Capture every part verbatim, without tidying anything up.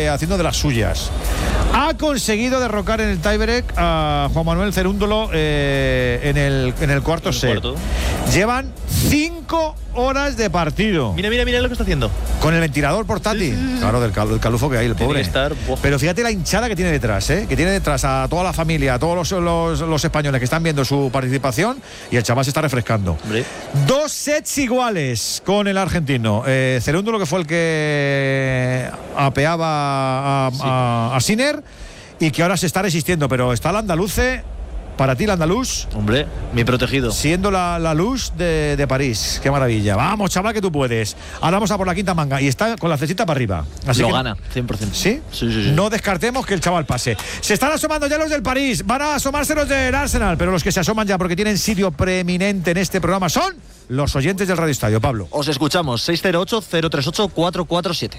eh, haciendo de las suyas. Ha conseguido derrocar en el tiebreak a Juan Manuel Cerúndolo eh, en, el, en el cuarto set. Cuarto. Llevan cinco horas de partido. Mira, mira, mira lo que está haciendo. Con el ventilador portátil. Sí, sí, sí. Claro, del, cal, del calufo que hay, el tiene pobre. Estar, Pero fíjate la hinchada que tiene detrás, ¿eh? Que tiene detrás a toda la familia, a todos los, los, los españoles que están viendo su participación, y el chaval se está refrescando. Hombre. Dos sets iguales con el argentino. Eh, Cerúndolo, que fue el que apeaba a, sí. a, a Sinner, y que ahora se está resistiendo, pero está el andaluce. Para ti, el andaluz. Hombre, mi protegido. Siendo la, la luz de, de París. Qué maravilla. Vamos, chaval, que tú puedes. Ahora vamos a por la quinta manga. Y está con la cestita para arriba. Así Lo que, gana, cien por ciento. ¿Sí? Sí, sí, sí. No descartemos que el chaval pase. Se están asomando ya los del París. Van a asomarse los del Arsenal. Pero los que se asoman ya porque tienen sitio preeminente en este programa son los oyentes del Radio Estadio. Pablo. Os escuchamos. seis cero ocho, cero tres ocho, cuatro cuatro siete.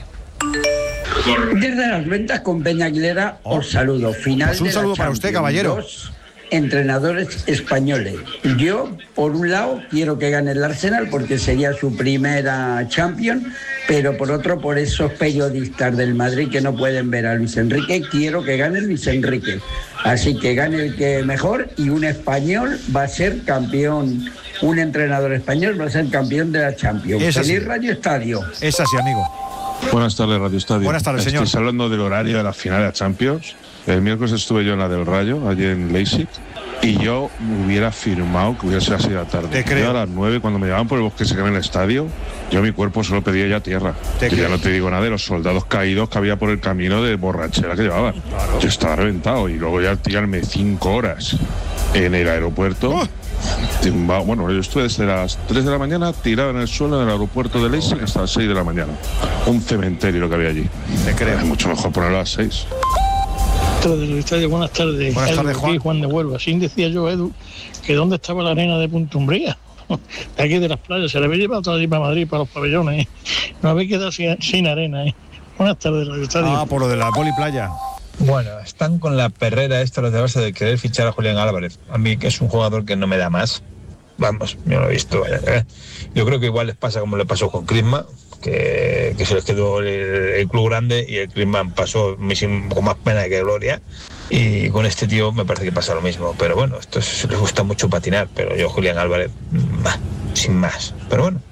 Desde las ventas con Peña Aguilera oh. os saludo. Final pues un de saludo la para usted, caballero. Dos entrenadores españoles. Yo, por un lado, quiero que gane el Arsenal porque sería su primera Champions, pero por otro, por esos periodistas del Madrid que no pueden ver a Luis Enrique, quiero que gane Luis Enrique. Así que gane el que mejor, y un español va a ser campeón, un entrenador español va a ser campeón de la Champions. Es Feliz así. Radio Estadio. Es así, amigo. Buenas tardes, Radio Estadio. Buenas tardes, señor. Estáis hablando del horario de la final de Champions. El miércoles estuve yo en la del Rayo, allí en Leipzig, y yo me hubiera firmado que hubiera sido así de la tarde. Te creo. Yo a las nueve, cuando me llevaban por el bosque seco en el estadio, yo mi cuerpo solo pedía ya tierra. Te y creo. ya no te digo nada de los soldados caídos que había por el camino de borrachera que llevaban. Claro. Yo estaba reventado, y luego ya tirarme cinco horas en el aeropuerto. Oh. Bueno, yo estuve desde las tres de la mañana tirado en el suelo en el aeropuerto de Leipzig hasta las seis de la mañana. Un cementerio lo que había allí. Te creo. Es mucho mejor ponerlo a las seis. Buenas tardes, buenas tardes. Buenas tardes, Edu, Juan. Aquí, Juan de Huelva. Así decía yo, Edu, que dónde estaba la arena de Punta Umbría. De aquí de las playas. Se la había llevado toda allí para Madrid, para los pabellones. ¿eh? No había quedado sin, sin arena. ¿eh? Buenas tardes, Radio Estadio. Ah, por lo de la poliplaya. Bueno, están con la perrera esta los de Barça de querer fichar a Julián Álvarez. A mí, que es un jugador que no me da más. Vamos, yo lo he visto. ¿eh? Yo creo que igual les pasa como le pasó con Griezmann, que, que se les quedó el, el club grande, y el Griezmann pasó con más pena que gloria. Y con este tío me parece que pasa lo mismo. Pero bueno, estos les gusta mucho patinar, pero yo, Julián Álvarez, bah, sin más. Pero bueno,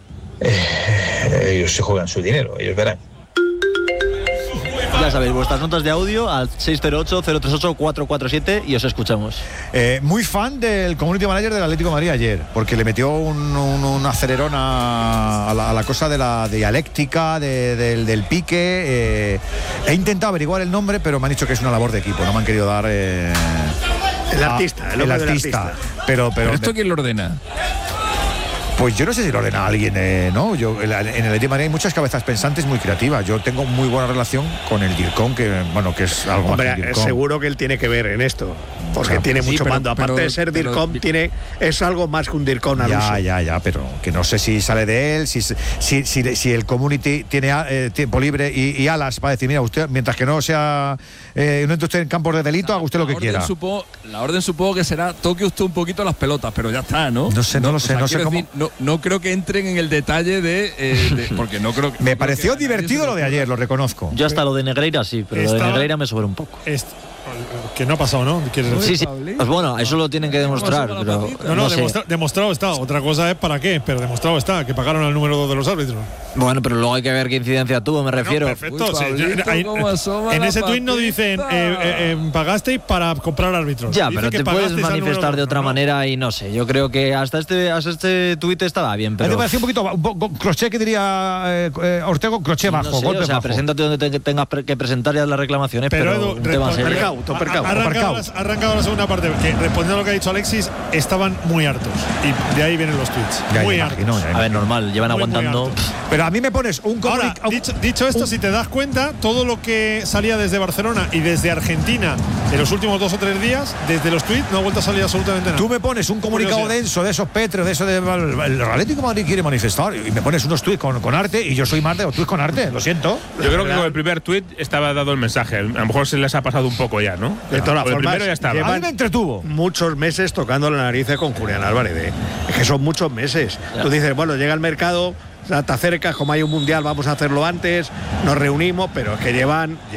eh, ellos se juegan su dinero, ellos verán. Ya sabéis, vuestras notas de audio al seis cero ocho, cero tres ocho, cuatro cuatro siete y os escuchamos. Eh, muy fan del community manager del Atlético de Madrid ayer, porque le metió un, un, un acelerón a, a, la, a la cosa de la dialéctica, de, del, del pique. Eh, he intentado averiguar el nombre, pero me han dicho que es una labor de equipo, no me han querido dar... Eh, el artista, el, el artista. artista. Pero, pero, ¿Pero esto quién lo ordena? Pues yo no sé si lo ordena alguien, eh, ¿no? Yo, en el Atlético de Madrid hay muchas cabezas pensantes muy creativas. Yo tengo muy buena relación con el DIRCOM, que, bueno, que es algo Hombre, más que el DIRCOM. seguro que él tiene que ver en esto, porque claro, tiene sí, mucho pero, mando. Aparte pero, de ser pero, DIRCOM, pero, tiene, es algo más que un DIRCOM al Ya, uso. ya, ya, pero que no sé si sale de él, si, si, si, si el community tiene eh, tiempo libre y, y alas para decir, mira, usted, mientras que no sea, eh, no entre usted en campos de delito, haga usted lo que quiera. Supo, la orden supongo que será, toque usted un poquito las pelotas, pero ya está, ¿no? No sé, no, no lo sé, o sea, no sé cómo... Decir, no, no creo que entren en el detalle de, eh, de porque no creo que me no pareció creo que divertido lo de ayer, lo reconozco. Yo hasta lo de Negreira sí, pero Esta, lo de Negreira me sobra un poco. Est, que no ha pasado, ¿no? ¿Quieres decir? Sí, sí. Pues bueno, eso lo tienen que demostrar. Pero no, no, no demostra, demostrado está. Otra cosa es para qué, pero demostrado está, que pagaron al número dos de los árbitros. Bueno, pero luego hay que ver qué incidencia tuvo, me refiero. No, perfecto. Uy, sí, Pablito, hay, en ese tuit no dicen eh, eh, eh, pagasteis para comprar árbitros. Ya, Dice pero te puedes manifestar de otra no, manera y no sé. Yo creo que hasta este hasta este tuit estaba bien, pero... Me pareció un poquito, un poco crochet que diría eh, eh, Ortega, crochet bajo, no sé, golpe o sea, bajo. Preséntate donde te, tengas que presentar ya las reclamaciones, pero, pero Edu, un tema serio. Percauto, percauto. Ha arrancado, ha arrancado la segunda parte, que respondiendo a lo que ha dicho Alexis, estaban muy hartos. Y de ahí vienen los tweets. Ya, muy ya hartos. Imagino, ya a ver, normal, llevan muy, aguantando. Muy pero a mí me pones un Ahora, dicho, dicho esto, un, si te das cuenta, todo lo que salía desde Barcelona y desde Argentina en los últimos dos o tres días, desde los tweets, no ha vuelto a salir absolutamente nada. Tú me pones un comunicado denso de esos Petros, de eso de el Atlético de Madrid quiere manifestar, y me pones unos tweets con, con arte, y yo soy más de los tweets con arte, lo siento. Yo creo que con el primer tweet estaba dado el mensaje. A lo mejor se les ha pasado un poco ya, ¿no? De todas formas, el primero ya estaba. A mí me entretuvo. Muchos meses tocando la nariz con Julián Álvarez. ¿eh? Es que son muchos meses. Ya. Tú dices, bueno, llega el mercado, te acercas, como hay un mundial, vamos a hacerlo antes, nos reunimos, pero es que llevan,